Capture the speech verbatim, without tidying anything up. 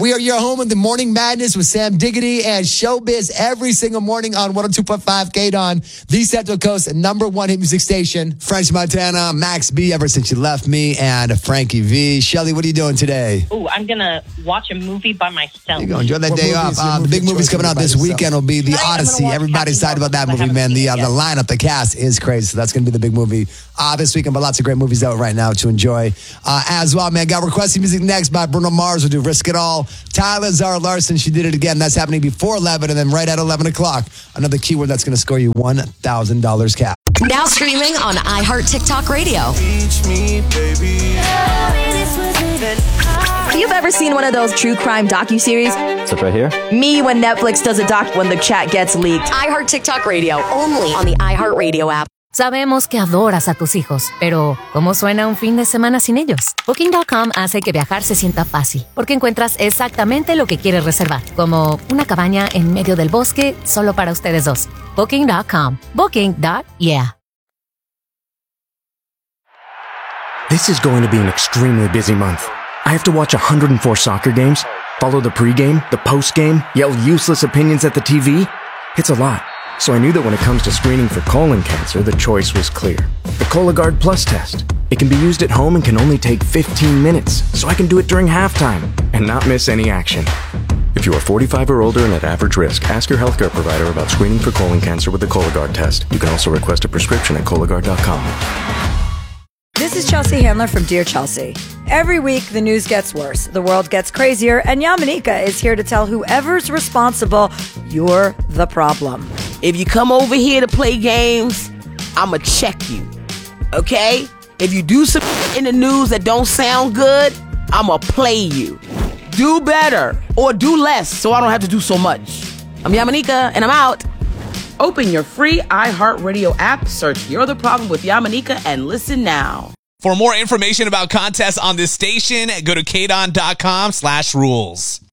We are your home of the Morning Madness with Sam Diggity and Showbiz every single morning on one oh two point five K D O N, the Central Coast number one hit music station. French Montana, Max B, Ever Since You Left Me, and Frankie V. Shelly, what are you doing today? Oh, I'm going to watch a movie by myself. You go enjoy that What day movies, off. Uh, your the big movie movie's choice coming out by this yourself? weekend. Will be The Tonight I'm gonna Odyssey. watch Everybody's Happy excited about that Gilmore, 'cause I movie, man. haven't The, seen uh, it the yet. lineup, the cast is crazy. So that's going to be the big movie uh, this weekend. But lots of great movies out right now to enjoy uh, as well, man. Got requesting music next by Bruno Mars. We'll do Risk It All. Tyler Zara Larson, she did it again. That's happening before eleven. And then right at eleven o'clock, another keyword that's going to score you one thousand dollars cash. Now streaming on iHeart TikTok Radio. Teach me, baby. You've ever seen one of those true crime docuseries? It's right here. Me when Netflix does a doc when the chat gets leaked. iHeart TikTok Radio, only on the iHeart Radio app. Sabemos que adoras a tus hijos, pero ¿cómo suena un fin de semana sin ellos? Booking punto com hace que viajar se sienta fácil, porque encuentras exactamente lo que quieres reservar, como una cabaña en medio del bosque solo para ustedes dos. Booking punto com. Booking. Yeah. This is going to be an extremely busy month. I have to watch one hundred four soccer games, follow the pregame, the postgame, yell useless opinions at the T V. It's a lot. So I knew that when it comes to screening for colon cancer, the choice was clear. The Cologuard Plus test. It can be used at home and can only take fifteen minutes, so I can do it during halftime and not miss any action. If you are forty-five or older and at average risk, ask your healthcare provider about screening for colon cancer with the Cologuard test. You can also request a prescription at Cologuard dot com. This is Chelsea Handler from Dear Chelsea. Every week, the news gets worse, the world gets crazier, and Yamanika is here to tell whoever's responsible, you're the problem. If you come over here to play games, I'ma check you, okay? If you do some in the news that don't sound good, I'ma play you. Do better, or do less, so I don't have to do so much. I'm Yamanika, and I'm out. Open your free iHeartRadio app, search You're the Problem with Yamanika, and listen now. For more information about contests on this station, go to K D O N dot com slash rules.